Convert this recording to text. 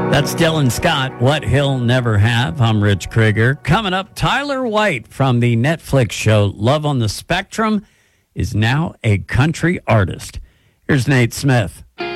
That's Dylan Scott, What He'll Never Have. I'm Rich Krieger. Coming up, Tyler White from the Netflix show Love on the Spectrum is now a country artist. Here's Nate Smith.